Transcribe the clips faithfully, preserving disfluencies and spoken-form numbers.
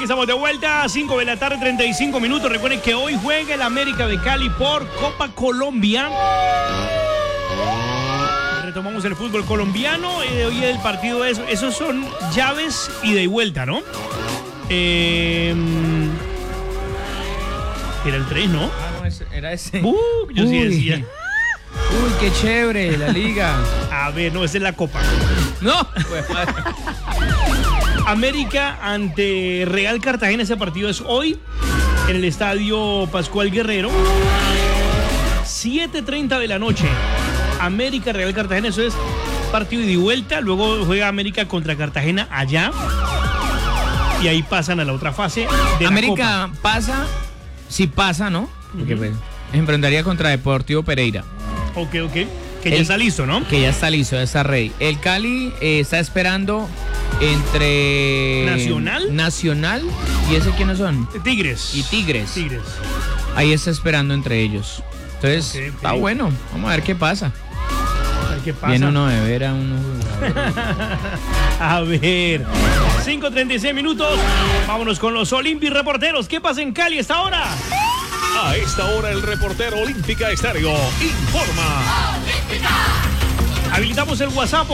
estamos de vuelta, cinco de la tarde, treinta y cinco minutos. Recuerden que hoy juega el América de Cali por Copa Colombia. Retomamos el fútbol colombiano. Eh, hoy el partido es, esos son llaves ida y vuelta, ¿no? Eh, era el tres, ¿no? Ah, no, ese, era ese. Uh, yo Uy. sí decía. Uy, qué chévere, la liga. A ver, no, esa es la Copa. No, pues madre. América ante Real Cartagena, ese partido es hoy en el estadio Pascual Guerrero, siete treinta de la noche. América Real Cartagena, eso es partido ida y vuelta. Luego juega América contra Cartagena allá y ahí pasan a la otra fase de América la Copa. pasa, si pasa, ¿no? Porque uh-huh. pues, enfrentaría contra Deportivo Pereira. Ok, ok. Que ya el, está listo, ¿no? Que ya está listo, ya está ready. El Cali eh, está esperando entre Nacional Nacional y ese quiénes son Tigres y Tigres. Tigres. Ahí está esperando entre ellos. Entonces okay, okay. está bueno. Vamos a ver qué pasa. A ver qué pasa. Viene uno de ver a uno. A ver. cinco treinta y seis minutos. Vámonos con los Olympic reporteros. ¿Qué pasa en Cali a esta hora? A esta hora el reportero Olímpica Estéreo informa. ¡Olímpica! Habilitamos el WhatsApp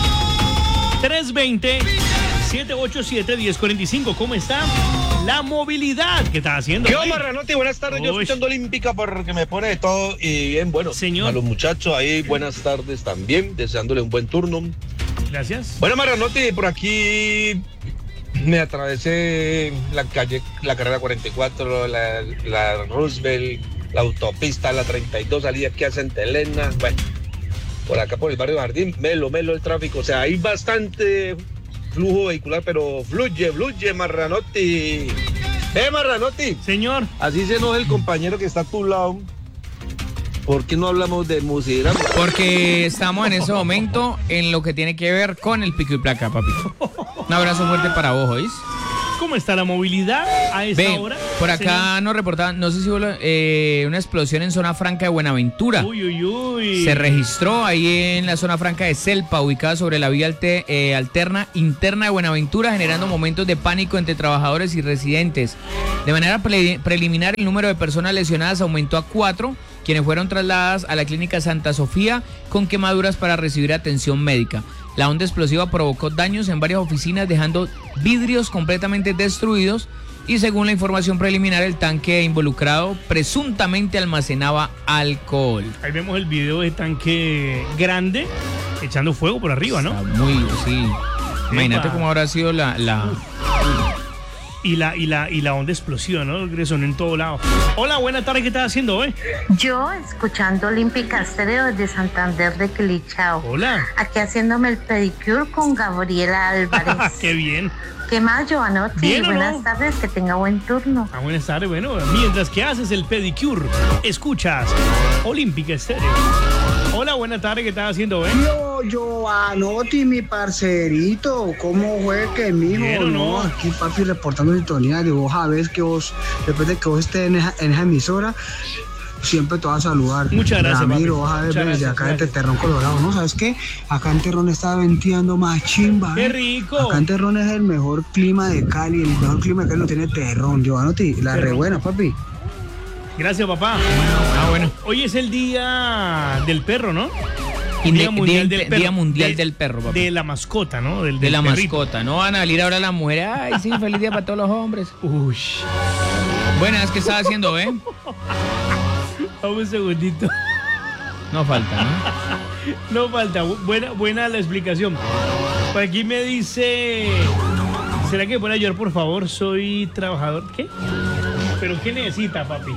tres veinte, siete ocho siete, uno cero cuatro cinco. ¿Cómo está la movilidad? ¿Qué está haciendo? ¿Qué onda, Marranotti? Buenas tardes. Uy. Yo escuchando Olímpica porque me pone de todo y bien, bueno. Señor. A los muchachos ahí, buenas tardes también, deseándole un buen turno. Gracias. Bueno, Marranotti, por aquí me atravesé la calle, la carrera cuarenta y cuatro, la, la Roosevelt, la autopista, la treinta y dos, salí aquí a Santa Elena. Bueno, por acá por el barrio Jardín, melo, melo el tráfico. O sea, hay bastante flujo vehicular, pero fluye, fluye, Marranotti. ¡Eh, Marranotti! Señor. Así se enoja el compañero que está a tu lado. ¿Por qué no hablamos de música? Porque estamos en ese momento en lo que tiene que ver con el pico y placa, papi. Un abrazo fuerte para vos, ¿oís? ¿Cómo está la movilidad a esta Ve, hora? Por acá sí. nos reportaban, no sé si hubo eh, una explosión en zona franca de Buenaventura. Uy, uy, uy. Se registró ahí en la zona franca de Celpa, ubicada sobre la vía alte, eh, alterna interna de Buenaventura, generando momentos de pánico entre trabajadores y residentes. De manera pre- preliminar, el número de personas lesionadas aumentó a cuatro, quienes fueron trasladadas a la clínica Santa Sofía con quemaduras para recibir atención médica. La onda explosiva provocó daños en varias oficinas, dejando vidrios completamente destruidos y, según la información preliminar, el tanque involucrado presuntamente almacenaba alcohol. Ahí vemos el video de tanque grande echando fuego por arriba, ¿no? Está muy, sí. Imagínate cómo habrá sido la... la... Y la, y la, y la onda explosiva, ¿no? Resonó en todo lado. Hola, buenas tardes, ¿qué estás haciendo hoy? Yo escuchando Olímpica Estéreo desde Santander de Quilichao. Hola. Aquí haciéndome el pedicure con Gabriela Álvarez. ¡Qué bien! ¿Qué más, Giovanotti? ¿Bien o buenas no? tardes, que tenga buen turno. Ah, buenas tardes, bueno, mientras que haces el pedicure, escuchas Olímpica Estéreo. Hola, buenas tardes, ¿qué estás haciendo hoy? Yo, Giovanotti, mi parcerito, ¿cómo fue que mijo? ¿Bien o no? No, aquí papi reportando sintonía de vos, a ver que vos, después de que vos estés en esa, en esa emisora, siempre te vas a saludar. Muchas gracias, Ramiro, papi. vas a ver Muchas desde gracias, acá gracias. de Terrón, Colorado, ¿no? ¿Sabes qué? Acá en Terrón está venteando más chimba. ¡Qué ¿eh? rico! Acá en Terrón es el mejor clima de Cali, el mejor clima de Cali lo tiene Terrón, Giovanotti, la re buena, papi. Gracias, papá. Ah, bueno. Hoy es el día del perro, ¿no? Día Mundial, del, Perro. Día mundial de, del Perro, papi. De la mascota, ¿no? Del, de del la perrito. mascota. No van a salir ahora las mujeres. Ay, sí, feliz día para todos los hombres. Uy. Buenas, ¿qué estaba haciendo, eh? Vamos un segundito. No falta, ¿no? No falta. Buena, buena la explicación. Por aquí me dice... ¿Será que me pone a llorar, por favor? Soy trabajador. ¿Qué? ¿Pero qué necesita, papi?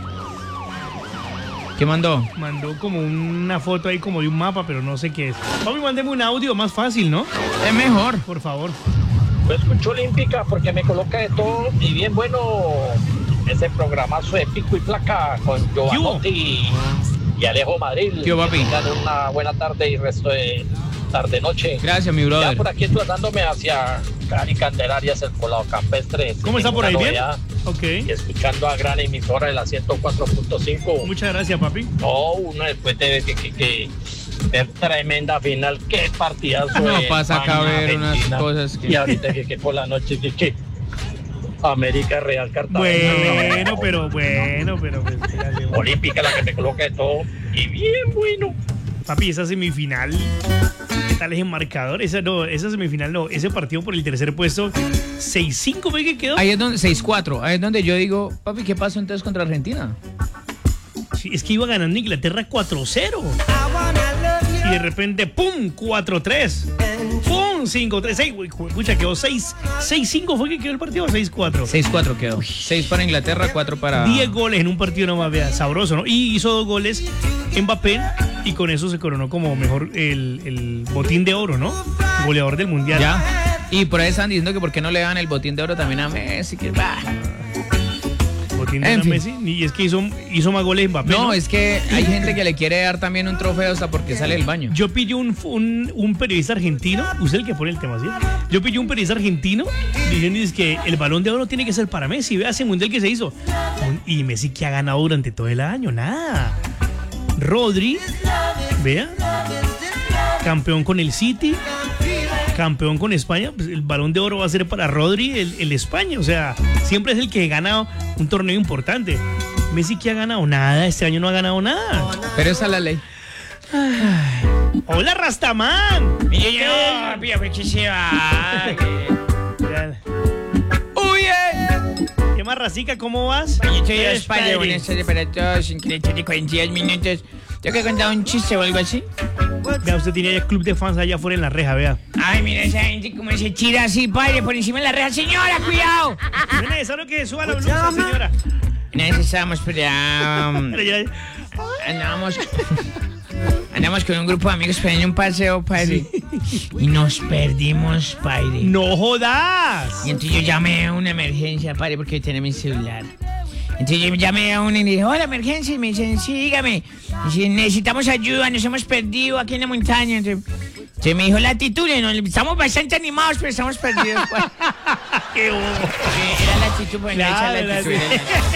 ¿Qué mandó? Mandó como una foto ahí como de un mapa, pero no sé qué es. Papi, mándeme un audio más fácil, ¿no? Es mejor. Por favor. Yo escucho Olímpica porque me coloca de todo y bien bueno ese programazo de pico y placa con Giovanotti y Alejo Madrid. ¿Qué, papi? Tengan una buena tarde y resto de tarde-noche. Gracias, mi brother. Ya por aquí desplazándome hacia Cali Candelarias, el Poblado Campestre. ¿Cómo está por ahí? ¿Bien? Ok. Y escuchando a gran emisora de la ciento cuatro punto cinco. Muchas gracias, papi. No, uno después de que, que, que es tremenda final. Qué partidazo. No de pasa acá a ver Argentina. unas cosas que... Y ahorita que, que por la noche que, que América Real Cartagena. Bueno, pero bueno, pero... pues, ¿qué hacemos? Olímpica la que te coloca de todo. Y bien bueno. Papi, esa semifinal, ¿qué tal es el marcador? Esa no, esa semifinal no, ese partido por el tercer puesto, seis cinco fue que quedó. Ahí es donde, seis cuatro, ahí es donde yo digo, papi, ¿qué pasó entonces contra Argentina? Sí, es que iba ganando Inglaterra cuatro cero. Y de repente, ¡pum! cuatro tres. ¡Pum! cinco tres. Escucha, quedó seis cinco, ¿fue que quedó el partido? seis cuatro. seis cuatro quedó. seis para Inglaterra, cuatro para... diez goles en un partido nomás, vea, sabroso, ¿no? Y hizo dos goles Mbappé y con eso se coronó como mejor el, el botín de oro, ¿no? Goleador del mundial. Ya. Y por ahí están diciendo que por qué no le dan el botín de oro también a Messi, que bah. Botín de En oro a fin. Messi. Y es que hizo, hizo más goles Mbappé. No, ¿no? es que hay gente que le quiere dar también un trofeo hasta porque sale del baño. Yo pillé un, un, un periodista argentino, usted el que pone el tema, ¿sí? Yo pillé un periodista argentino diciendo es que el balón de oro tiene que ser para Messi. Vea ese mundial que se hizo. Y Messi, ¿qué ha ganado durante todo el año? Nada. Rodri, vea, campeón con el City, campeón con España. Pues el balón de oro va a ser para Rodri, el, el España. O sea, siempre es el que ha ganado un torneo importante. Messi, ¿qué ha ganado? Nada. Este año no ha ganado nada. Pero esa es la ley. ¡Hola, Rastamán! Uy, ¿Qué más, Racica? ¿Cómo vas? Yo soy Eres España, padre. buenas tardes para todos, increíble de cuarenta y dos minutos. ¿Tengo que contar un chiste o algo así? Vea, usted tenía ya club de fans allá afuera en la reja, vea. Ay, mira esa gente como se tira así, padre, por encima de la reja. Señora, cuidado. No es necesario que suba la blusa, señora. Necesitamos, pero ya, um, Pero ya- andamos, andamos con un grupo de amigos planeando un paseo, padre. Y nos perdimos, padre. ¡No jodas! Y entonces yo llamé a una emergencia, padre, porque hoy tenía mi celular. Entonces yo llamé a una y le dije, hola, emergencia. Y me dicen, sí, dígame. Y dice, necesitamos ayuda, nos hemos perdido aquí en la montaña. Entonces, entonces me dijo la actitud, y no, estamos bastante animados, pero estamos perdidos. Pues. ¡Qué bobo! Era la actitud, pues, Claro, esa es la la- actitud. era la-